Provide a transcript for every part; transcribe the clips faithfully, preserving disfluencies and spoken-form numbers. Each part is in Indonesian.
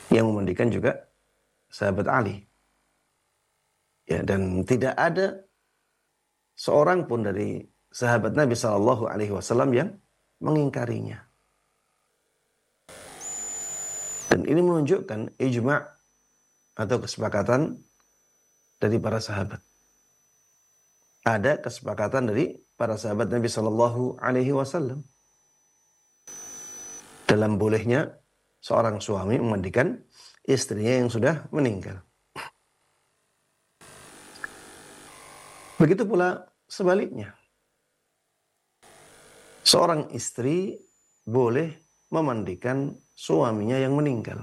Yang memandikan juga sahabat Ali. Ya, dan tidak ada seorang pun dari sahabat Nabi Shallallahu Alaihi Wasallam yang mengingkarinya. Dan ini menunjukkan ijma' atau kesepakatan dari para sahabat. Ada kesepakatan dari para sahabat Nabi Shallallahu Alaihi Wasallam dalam bolehnya seorang suami memandikan istrinya yang sudah meninggal. Begitu pula sebaliknya. Seorang istri boleh memandikan suaminya yang meninggal.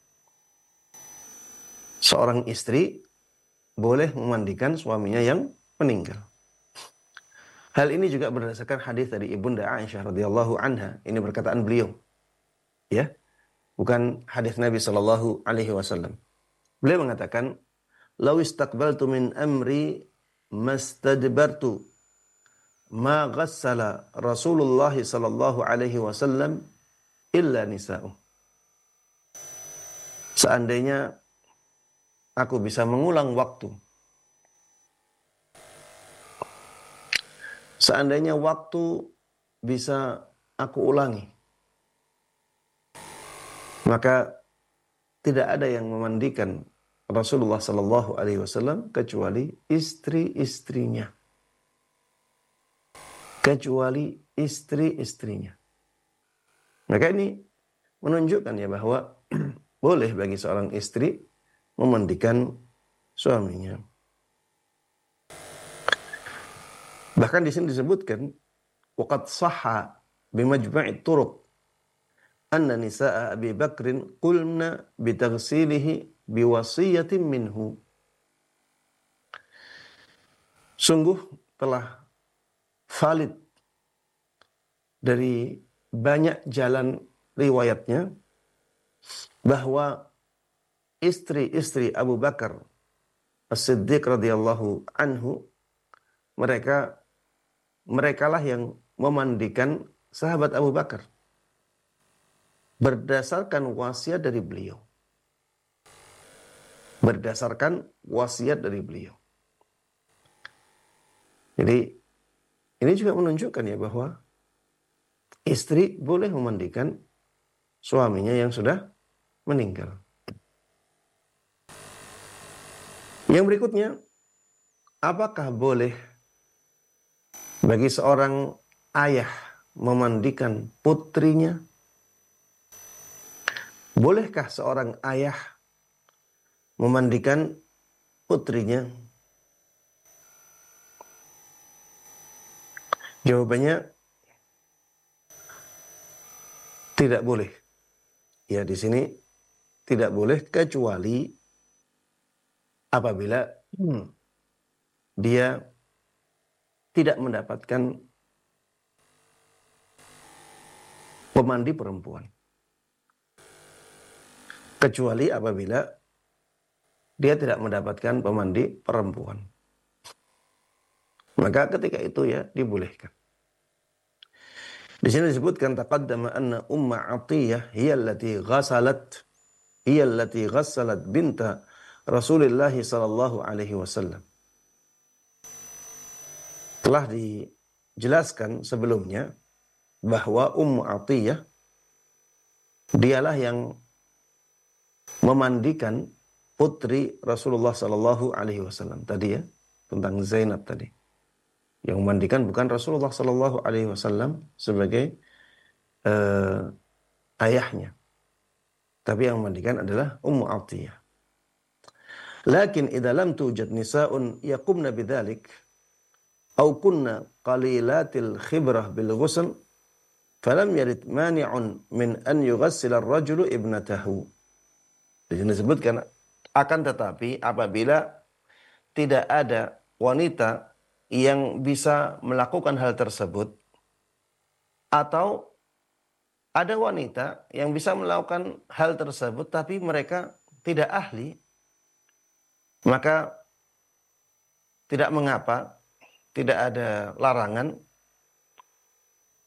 Seorang istri boleh memandikan suaminya yang meninggal. Hal ini juga berdasarkan hadis dari Ibunda Aisyah radhiyallahu anha. Ini perkataan beliau. Ya, bukan hadis Nabi sallallahu alaihi wasallam. Beliau mengatakan, "Law istaqbaltu min amri mastadbartu ma ghassala Rasulullah sallallahu alaihi wasallam illa nisa'u." Seandainya aku bisa mengulang waktu, seandainya waktu bisa aku ulangi, maka tidak ada yang memandikan Rasulullah sallallahu alaihi wasallam kecuali istri-istrinya. Kecuali istri-istrinya. Maka ini menunjukkan ya bahwa boleh bagi seorang istri memandikan suaminya. Bahkan di sini disebutkan waqad sahha bimajma'it turuq anna nisaa Abi Bakrin qulna bitaghsilihi biwasiyatin minhu. Sungguh telah valid dari banyak jalan riwayatnya bahwa istri-istri Abu Bakar As-Siddiq radhiyallahu anhu, mereka merekalah yang memandikan sahabat Abu Bakar berdasarkan wasiat dari beliau. Berdasarkan wasiat dari beliau. Jadi ini juga menunjukkan ya bahwa istri boleh memandikan suaminya yang sudah meninggal. Yang berikutnya, apakah boleh bagi seorang ayah memandikan putrinya? Bolehkah seorang ayah memandikan putrinya? Jawabannya tidak boleh. Ya, di sini tidak boleh kecuali apabila hmm, dia tidak mendapatkan pemandi perempuan. Kecuali apabila dia tidak mendapatkan pemandi perempuan. Maka ketika itu ya dibolehkan. Di sini disebutkan taqaddama anna Umma Atiyah hiya allati ghasalat hiya allati ghassalat binta Rasulullah sallallahu alaihi wasallam. Telah dijelaskan sebelumnya bahwa Ummu Atiyah dialah yang memandikan putri Rasulullah sallallahu alaihi wasallam tadi ya, tentang Zainab tadi. Yang memandikan bukan Rasulullah sallallahu alaihi wasallam sebagai uh, ayahnya, tapi yang memandikan adalah Ummu Atiyah. Lakin idza lam tujad nisa'un yaqumna bidzalik aw kunna qalilatil khibrah bil ghusl falam yarid mani'un min an yughassila ar-rajulu ibnatahu. Di sini disebutkan akan tetapi apabila tidak ada wanita yang bisa melakukan hal tersebut, atau ada wanita yang bisa melakukan hal tersebut tapi mereka tidak ahli, maka tidak mengapa, tidak ada larangan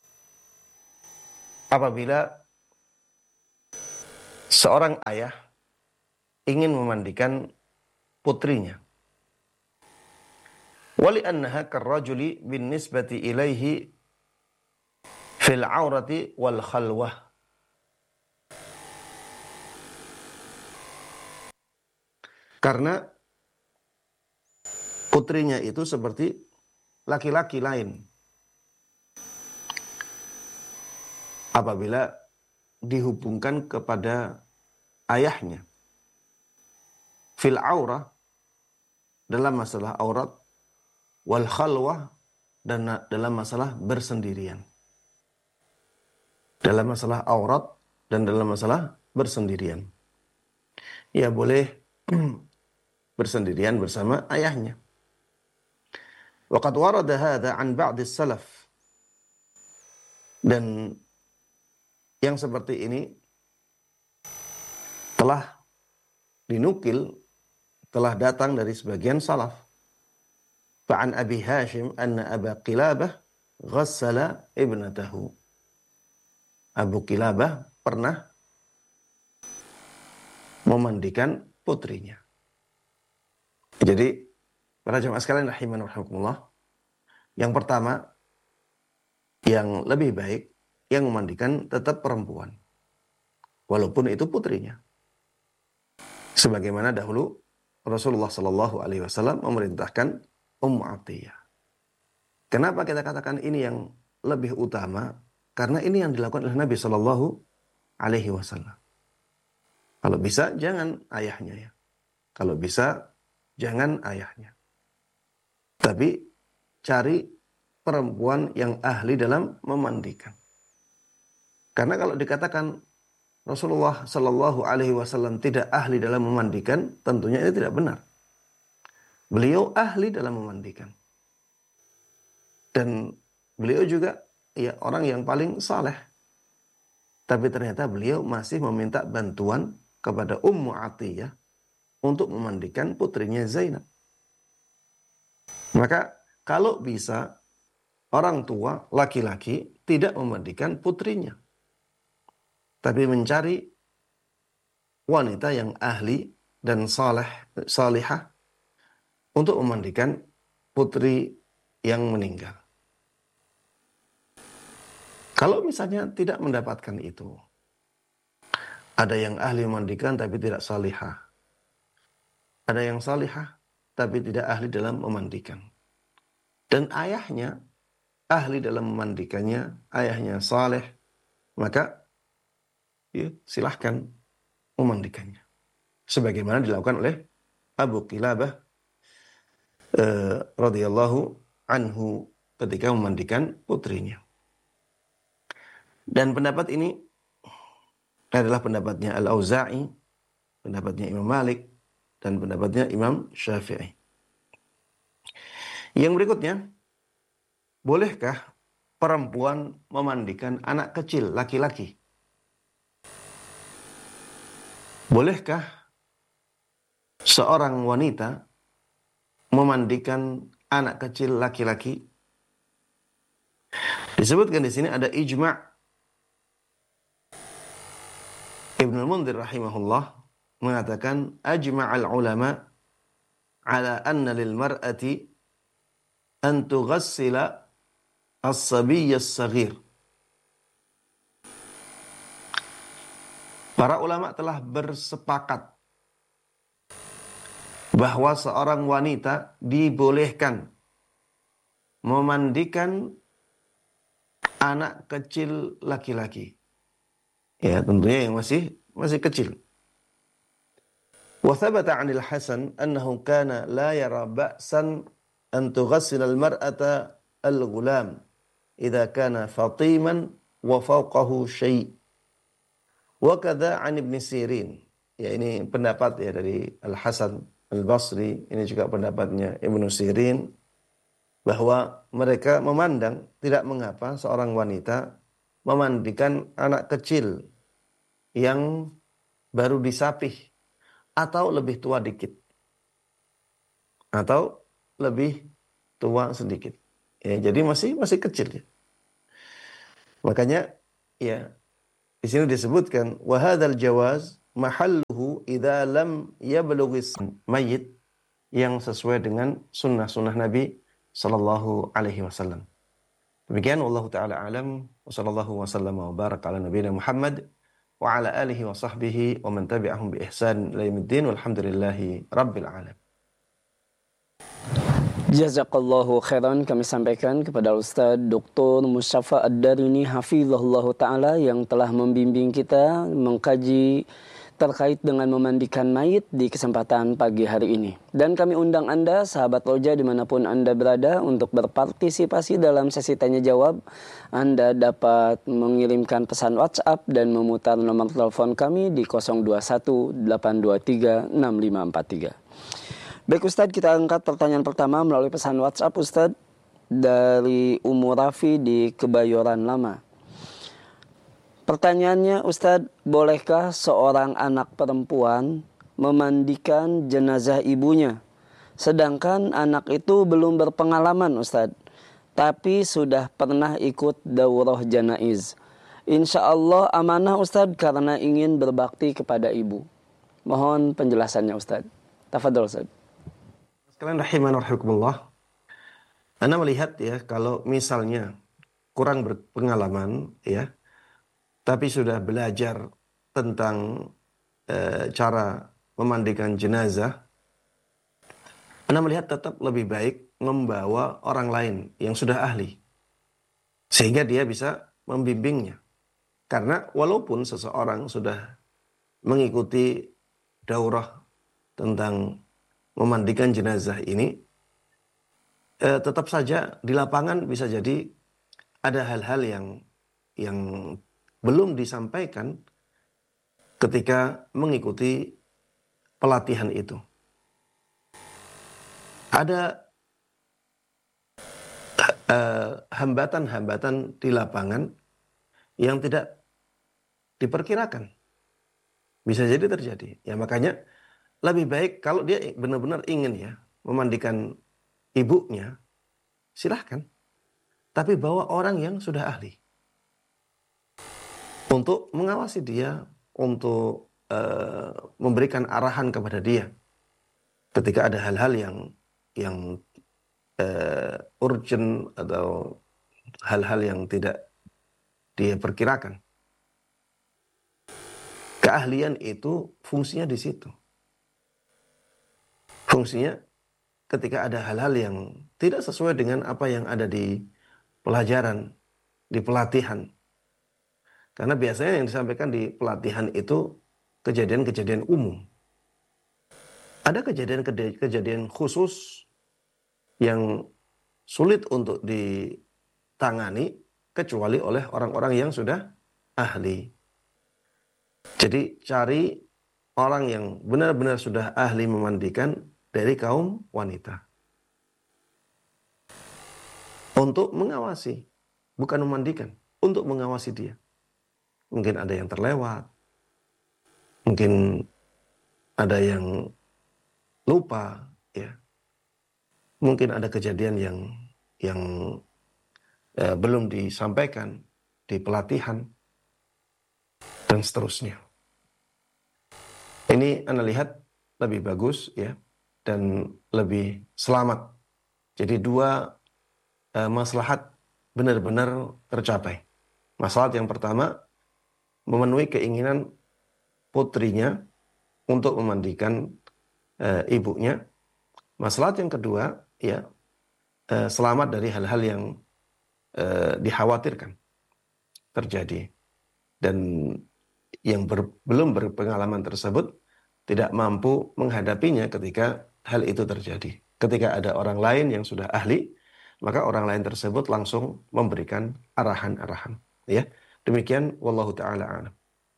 apabila seorang ayah ingin memandikan putrinya. Wali annaha karrajuli bin nisbati ilaihi fil aurati wal khalwah. Karena putrinya itu seperti laki-laki lain apabila dihubungkan kepada ayahnya. Fil aurah, dalam masalah aurat, wal khalwah, dan dalam masalah bersendirian. Dalam masalah aurat dan dalam masalah bersendirian. Ya boleh bersendirian bersama ayahnya. Waqad warada hadha an ba'd as-salaf. Dan yang seperti ini telah dinukil, telah datang dari sebagian salaf. Fa'an Abi Hashim anna Aba Qilabah ghassala ibnatahu. Abu Qilabah pernah memandikan putrinya. Jadi para jemaah sekalian rahiman rahimakumullah, yang pertama, yang lebih baik, yang memandikan tetap perempuan, walaupun itu putrinya. Sebagaimana dahulu Rasulullah Shallallahu Alaihi Wasallam memerintahkan Ummu Atiyah. Kenapa kita katakan ini yang lebih utama? Karena ini yang dilakukan oleh Nabi Shallallahu Alaihi Wasallam. Kalau bisa jangan ayahnya ya. Kalau bisa jangan ayahnya. Tapi cari perempuan yang ahli dalam memandikan. Karena kalau dikatakan Rasulullah Shallallahu Alaihi Wasallam tidak ahli dalam memandikan, tentunya ini tidak benar. Beliau ahli dalam memandikan, dan beliau juga ya orang yang paling saleh. Tapi ternyata beliau masih meminta bantuan kepada Ummu Atiyah untuk memandikan putrinya Zainab. Maka kalau bisa orang tua laki-laki tidak memandikan putrinya, tapi mencari wanita yang ahli dan saleh, salihah untuk memandikan putri yang meninggal. Kalau misalnya tidak mendapatkan itu, ada yang ahli memandikan tapi tidak salihah, ada yang salihah tapi tidak ahli dalam memandikan, dan ayahnya ahli dalam memandikannya, ayahnya saleh, maka ya, silahkan memandikannya. Sebagaimana dilakukan oleh Abu Qilabah eh, radhiyallahu anhu ketika memandikan putrinya. Dan pendapat ini adalah pendapatnya Al-Auza'i, pendapatnya Imam Malik, dan pendapatnya Imam Syafi'i. Yang berikutnya, bolehkah perempuan memandikan anak kecil laki-laki? Bolehkah seorang wanita memandikan anak kecil laki-laki? Disebutkan di sini ada ijma'. Ibnu Munzir rahimahullah mengatakan ajma'al ulama ala anna lil mar'ati an tughassila as-sabiyya as-saghir. Para ulama telah bersepakat bahwa seorang wanita dibolehkan memandikan anak kecil laki-laki. Ya, tentunya yang masih masih kecil. Wa thabata 'anil Hasan annahu kana la yara ba'san an tughassila al-mar'ata al-ghulam idza kana fatiman wa fawqahu syai'. Wa kadza 'an Ibn Sirin. Ya, ini pendapat ya dari Al-Hasan Al-Basri, ini juga pendapatnya Ibnu Sirin, bahwa mereka memandang tidak mengapa seorang wanita memandikan anak kecil yang baru disapih atau lebih tua dikit atau lebih tua sedikit. Ya, jadi masih masih kecil ya. Makanya ya di sini disebutkan wa hadzal jawaz mahalluhu idza lam yablughis mayit, yang sesuai dengan sunnah-sunnah Nabi sallallahu alaihi wasallam. Demikian wallahu taala alam, wa sallallahu wasallam wa baraka ala nabiyina Muhammad wa ala alihi wa sahbihi wa man tabi'ahum bi ihsan ila yaumiddin walhamdulillahi rabbil alamin. Jazakallahu khairan, kami sampaikan kepada Ustaz Doktor Mustafa Ad-Darini hafizahullah ta'ala yang telah membimbing kita mengkaji terkait dengan memandikan mayit di kesempatan pagi hari ini. Dan kami undang Anda, sahabat Roja dimanapun Anda berada, untuk berpartisipasi dalam sesi tanya jawab. Anda dapat mengirimkan pesan WhatsApp dan memutar nomor telepon kami di nol dua satu delapan dua tiga enam lima empat tiga. Baik Ustadz, kita angkat pertanyaan pertama melalui pesan WhatsApp Ustadz dari Umu Rafi di Kebayoran Lama. Pertanyaannya Ustadz, bolehkah seorang anak perempuan memandikan jenazah ibunya? Sedangkan anak itu belum berpengalaman Ustadz, tapi sudah pernah ikut daurah janaiz. Insya Allah amanah Ustadz karena ingin berbakti kepada ibu. Mohon penjelasannya Ustadz. Tafadhol Ustadz. Sekalian rahiman rahimakumullah. Anda melihat ya, kalau misalnya kurang berpengalaman ya, tapi sudah belajar tentang e, cara memandikan jenazah, Anda melihat tetap lebih baik membawa orang lain yang sudah ahli, sehingga dia bisa membimbingnya. Karena walaupun seseorang sudah mengikuti daurah tentang memandikan jenazah ini, eh, tetap saja di lapangan bisa jadi ada hal-hal yang yang belum disampaikan ketika mengikuti pelatihan itu. Ada eh, hambatan-hambatan di lapangan yang tidak diperkirakan. Bisa jadi terjadi. Ya makanya lebih baik kalau dia benar-benar ingin ya memandikan ibunya, silahkan. Tapi bawa orang yang sudah ahli untuk mengawasi dia, untuk uh, memberikan arahan kepada dia ketika ada hal-hal yang yang uh, urgent atau hal-hal yang tidak dia perkirakan. Keahlian itu fungsinya di situ. Fungsinya ketika ada hal-hal yang tidak sesuai dengan apa yang ada di pelajaran, di pelatihan. Karena biasanya yang disampaikan di pelatihan itu kejadian-kejadian umum. Ada kejadian-kejadian khusus yang sulit untuk ditangani kecuali oleh orang-orang yang sudah ahli. Jadi cari orang yang benar-benar sudah ahli memandikan dari kaum wanita untuk mengawasi, bukan memandikan, untuk mengawasi dia. Mungkin ada yang terlewat, mungkin ada yang lupa, ya. Mungkin ada kejadian yang yang eh, belum disampaikan di pelatihan dan seterusnya. Ini Anda lihat lebih bagus ya, dan lebih selamat. Jadi dua eh, maslahat benar-benar tercapai. Maslahat yang pertama, memenuhi keinginan putrinya untuk memandikan e, ibunya. Maslahat yang kedua, ya e, selamat dari hal-hal yang e, dikhawatirkan terjadi. Dan yang ber, belum berpengalaman tersebut tidak mampu menghadapinya ketika hal itu terjadi. Ketika ada orang lain yang sudah ahli, maka orang lain tersebut langsung memberikan arahan-arahan. Ya. Demikian wallahu taala a'lam.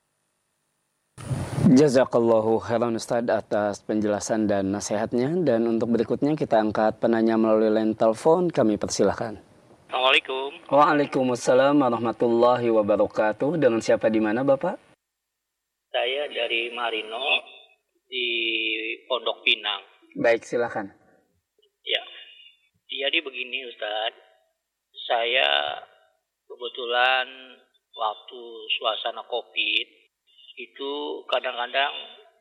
Jazakallahu khairan Ustaz atas penjelasan dan nasihatnya. Dan untuk berikutnya kita angkat penanya melalui line telepon. Kami persilahkan. Assalamualaikum. Waalaikumsalam warahmatullahi wabarakatuh. Dengan siapa di mana Bapak? Saya dari Marino di Pondok Pinang. Baik, silakan. Ya. Jadi begini Ustaz. Saya kebetulan waktu suasana Covid itu kadang-kadang